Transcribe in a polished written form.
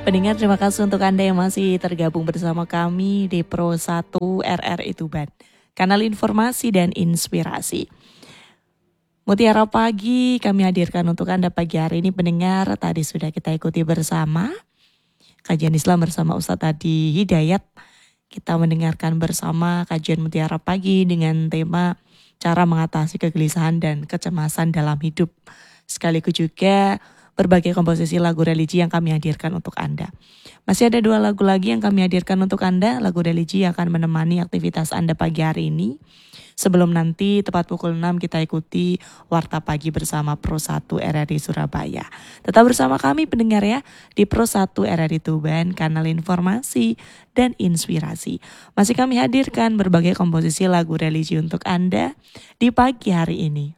Pendengar, terima kasih untuk Anda yang masih tergabung bersama kami di Pro 1 RRI Tuban, kanal informasi dan inspirasi. Mutiara Pagi kami hadirkan untuk Anda pagi hari ini pendengar. Tadi sudah kita ikuti bersama kajian Islam bersama Ustadz Adi Hidayat. Kita mendengarkan bersama kajian Mutiara Pagi dengan tema cara mengatasi kegelisahan dan kecemasan dalam hidup. Sekaligus juga berbagai komposisi lagu religi yang kami hadirkan untuk Anda. Masih ada 2 lagu lagi yang kami hadirkan untuk Anda. Lagu religi yang akan menemani aktivitas Anda pagi hari ini. Sebelum nanti tepat pukul 6 kita ikuti Warta Pagi bersama Pro 1 RRI Surabaya. Tetap bersama kami pendengar ya di Pro 1 RRI Tuban, kanal informasi dan inspirasi. Masih kami hadirkan berbagai komposisi lagu religi untuk Anda di pagi hari ini.